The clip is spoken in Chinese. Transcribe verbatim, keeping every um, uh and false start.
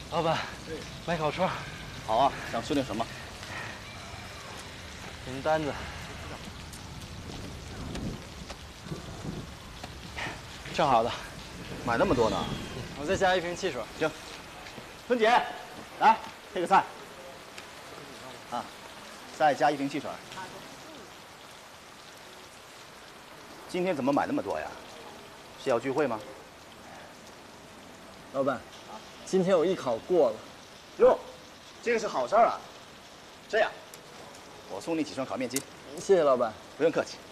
老板，买烤串。 好啊，想吃点什么？ 您单子。正好的。 买那么多呢？ 我再加一瓶汽水。 行。春姐，来配个菜。啊，再加一瓶汽水。今天怎么买那么多呀？是要聚会吗？ 老板，今天我艺考过了。 哟，这个是好事儿啊。这样，我送你几双烤面筋。 谢谢老板。 不用客气。